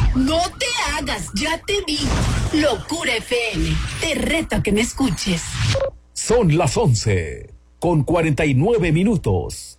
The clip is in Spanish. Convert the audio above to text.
No te hagas, ya te vi. Locura FM, te reto a que me escuches. Son las 11:49.